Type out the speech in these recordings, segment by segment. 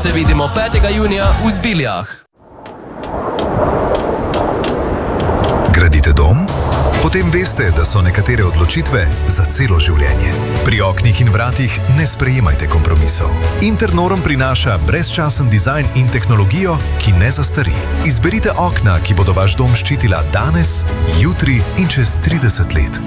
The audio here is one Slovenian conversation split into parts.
Se vidimo 5. junija v Zbiljah. Gradite dom? Potem veste, da so nekatere odločitve za celo življenje. Pri oknih in vratih ne sprejemajte kompromisov. Internorm prinaša brezčasen dizajn in tehnologijo, ki ne zastari. Izberite okna, ki bodo vaš dom ščitila danes, jutri in čez 30 let.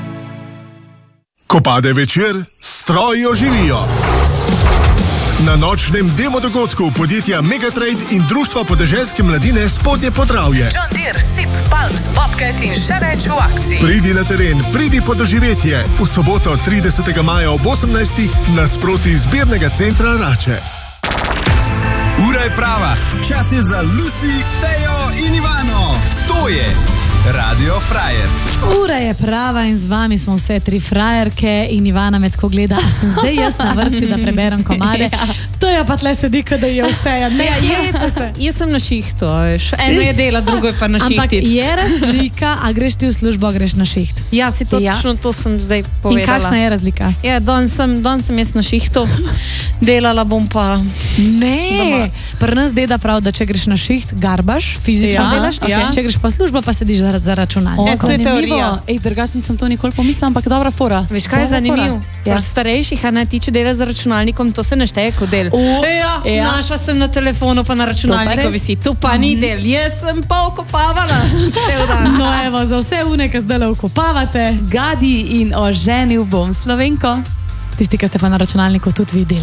Ko pade večer, stroji oživijo. Na nočnem demo dogodku podjetja Megatrade in Društva podeželske mladine Spodnje Podravje. John Deere, SIP, Palms, Bobcat in še več v akciji. Pridi na teren, pridi po doživetje. V soboto 30. maja ob 18. nasproti zbirnega centra Rače. Ura je prava. Čas je za Lucy, Tejo in Ivano. To je Radio Frajer. Ura je prava in z vami smo vse tri frajerke in Ivana me tako gleda, a sem zdaj jaz na vrsti, da preberem komade. To je pa tle sedi, da je vse. Jaz sem na šihtu, veš. Eno je dela, drugo je pa na šihti. Ampak je razlika, a greš ti v službo, a greš na šiht. Ja, si točno to sem zdaj povedala. In kakšna je razlika? Ja, danes sem jaz na šihtu, delala bom pa Ne, pri nas deda prav, da če greš na šiht, garbaš, fizično delaš, če greš pa službo, pa sediš za računalnik. To je teorija. Ej, drugače nisem to nikoli pomislila, ampak dobra fora. Veš, kaj je zanimivo? Pri starejših, a ne, ti, če delaš za računalnikom, to se ne šteje kot del. Našla sem na telefonu, pa na računalniku visi. Tu pa ni del. Jaz sem pa okopavala cel dan. No, evo, za vse une, ki zdaj okopavate. Gadi in oženil bom Slovenko. Tisti, ki ste pa na računalniku tudi videli.